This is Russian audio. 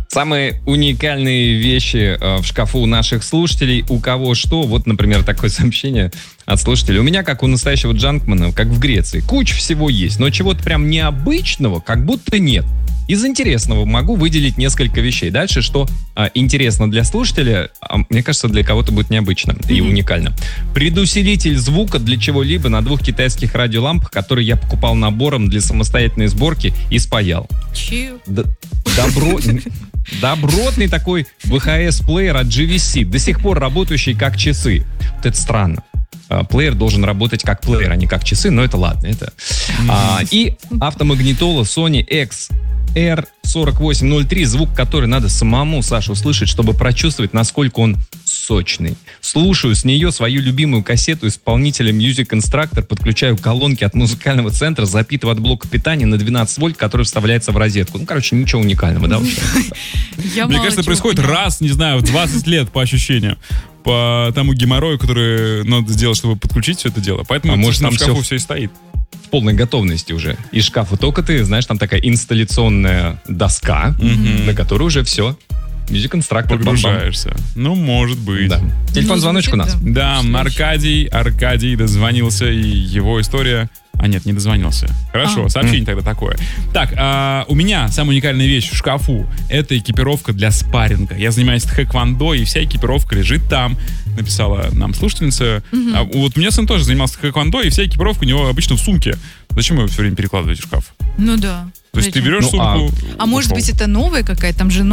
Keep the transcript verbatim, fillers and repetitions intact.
Самые уникальные вещи э, в шкафу наших слушателей. У кого что? Вот, например, такое сообщение от слушателя. У меня, как у настоящего джанкмана, как в Греции, куча всего есть, но чего-то прям необычного как будто нет. Из интересного могу выделить несколько вещей. Дальше, что а, интересно для слушателя, а, мне кажется, для кого-то будет необычно mm-hmm. и уникально. Предусилитель звука для чего-либо на двух китайских радиолампах, которые я покупал набором для самостоятельной сборки и спаял. Чью? Д- добро... Добротный такой ви эйч эс-плеер от джи ви си, до сих пор работающий как часы. Вот это странно. Плеер должен работать как плеер, а не как часы, но это ладно. Это... Mm-hmm. А, и автомагнитола Sony X эр сорок восемь ноль три, звук, который надо самому, Саша, услышать, чтобы прочувствовать, насколько он сочный. Слушаю с нее свою любимую кассету исполнителя Music Instructor, подключаю колонки от музыкального центра, запитываю от блока питания на двенадцать вольт, который вставляется в розетку. Ну, короче, ничего уникального, да? Мне кажется, происходит раз, не знаю, в двадцать лет по ощущениям. По тому геморрою, который надо сделать, чтобы подключить все это дело. Поэтому а может, там в шкафу все... все и стоит. В полной готовности уже. Из шкафа только ты, знаешь, там такая инсталляционная доска, mm-hmm. на которой уже все. Music Instructor. Погружаешься. Бам-бам. Ну, может быть. Да. Телефон-звоночек у нас. Да, Аркадий, Аркадий дозвонился, и его история... А нет, не дозвонился. Хорошо, а. сообщение mm. тогда такое. Так, а, у меня самая уникальная вещь в шкафу — это экипировка для спарринга. Я занимаюсь тхэквондо, и вся экипировка лежит там. Написала нам слушательница. Mm-hmm. А, вот у меня сын тоже занимался тхэквондо, и вся экипировка у него обычно в сумке. Зачем его все время перекладывать в шкаф? Ну да. То есть Зачем? ты берешь ну, сумку... А, а может быть, это новая какая-то? Там же